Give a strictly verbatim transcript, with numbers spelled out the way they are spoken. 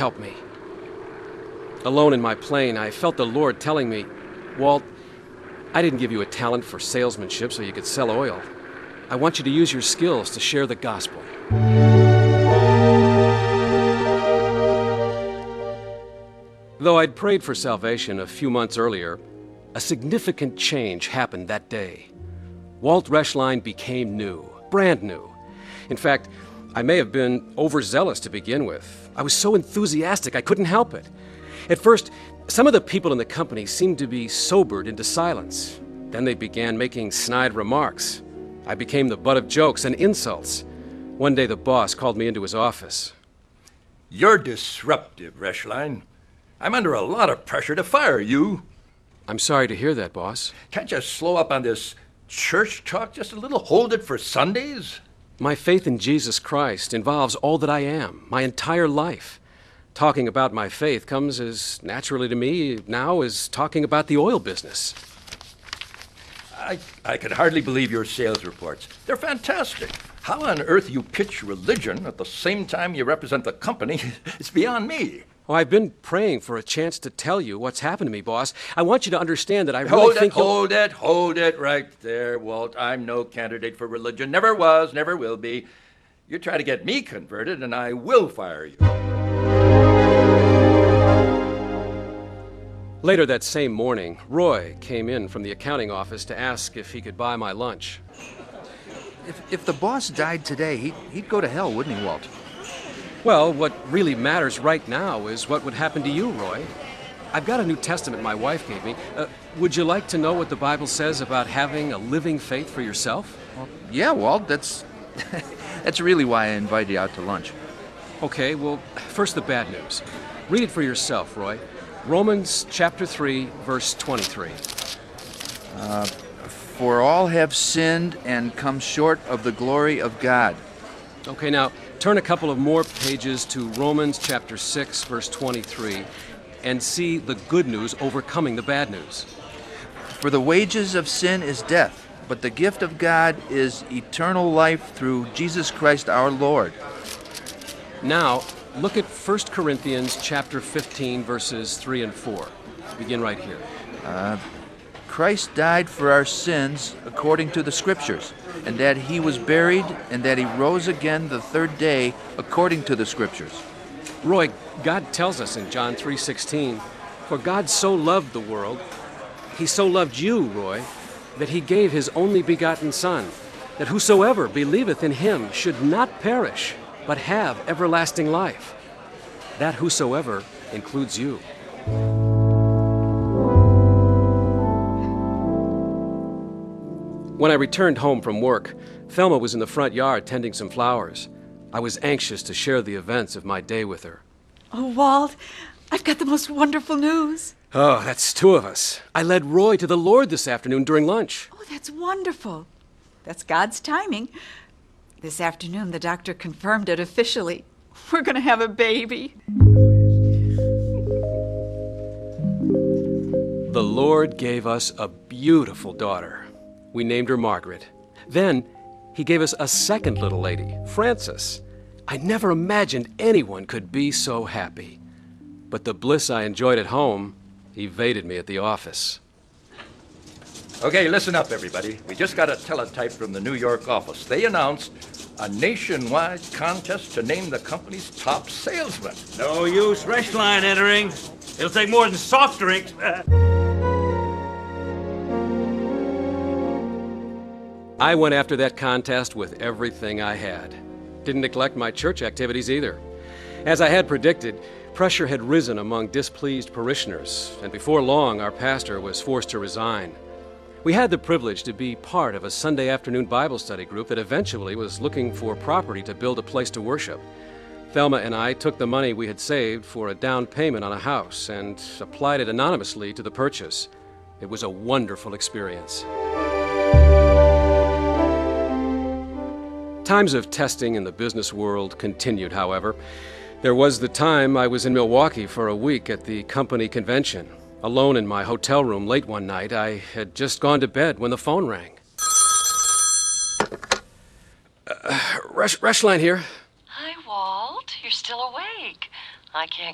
help me. Alone in my plane, I felt the Lord telling me, Walt, I didn't give you a talent for salesmanship so you could sell oil. I want you to use your skills to share the gospel. Though I'd prayed for salvation a few months earlier, a significant change happened that day. Walt Reschlein became new, brand new. In fact, I may have been overzealous to begin with. I was so enthusiastic I couldn't help it. At first, some of the people in the company seemed to be sobered into silence. Then they began making snide remarks. I became the butt of jokes and insults. One day the boss called me into his office. You're disruptive, Reschlein. I'm under a lot of pressure to fire you. I'm sorry to hear that, boss. Can't you slow up on this church talk just a little? Hold it for Sundays? My faith in Jesus Christ involves all that I am, my entire life. Talking about my faith comes as naturally to me now as talking about the oil business. I, I can hardly believe your sales reports. They're fantastic. How on earth you pitch religion at the same time you represent the company is beyond me. Oh, I've been praying for a chance to tell you what's happened to me, boss. I want you to understand that I really hold think it, Hold it, hold it right there, Walt. I'm no candidate for religion. Never was, never will be. You try to get me converted and I will fire you. Later that same morning, Roy came in from the accounting office to ask if he could buy my lunch. If, if the boss died today, he'd, he'd go to hell, wouldn't he, Walt? Well, what really matters right now is what would happen to you, Roy. I've got a New Testament my wife gave me. Uh, would you like to know what the Bible says about having a living faith for yourself? Well, yeah, Walt, that's, that's really why I invited you out to lunch. Okay, well, first the bad news. Read it for yourself, Roy. Romans chapter three, verse twenty-three. Uh, for all have sinned and come short of the glory of God. Okay, now turn a couple of more pages to Romans chapter six, verse twenty-three, and see the good news overcoming the bad news. For the wages of sin is death, but the gift of God is eternal life through Jesus Christ our Lord. Now, look at First Corinthians chapter fifteen, verses three and four. Begin right here. Uh, Christ died for our sins according to the Scriptures, and that he was buried, and that he rose again the third day according to the Scriptures. Roy, God tells us in John three sixteen, for God so loved the world, he so loved you, Roy, that he gave his only begotten Son, that whosoever believeth in him should not perish, but have everlasting life. That whosoever includes you. When I returned home from work, Thelma was in the front yard tending some flowers. I was anxious to share the events of my day with her. Oh, Walt, I've got the most wonderful news. Oh, that's two of us. I led Roy to the Lord this afternoon during lunch. Oh, that's wonderful. That's God's timing. This afternoon, the doctor confirmed it officially. We're going to have a baby. The Lord gave us a beautiful daughter. We named her Margaret. Then he gave us a second little lady, Frances. I never imagined anyone could be so happy. But the bliss I enjoyed at home evaded me at the office. Okay, listen up, everybody. We just got a teletype from the New York office. They announced a nationwide contest to name the company's top salesman. No use Reschlein entering. It'll take more than soft drinks. I went after that contest with everything I had. Didn't neglect my church activities either. As I had predicted, pressure had risen among displeased parishioners, and before long our pastor was forced to resign. We had the privilege to be part of a Sunday afternoon Bible study group that eventually was looking for property to build a place to worship. Thelma and I took the money we had saved for a down payment on a house and applied it anonymously to the purchase. It was a wonderful experience. Times of testing in the business world continued, however. There was the time I was in Milwaukee for a week at the company convention. Alone in my hotel room late one night, I had just gone to bed when the phone rang. Uh, Resch- Reschlein here. Hi, Walt. You're still awake. I can't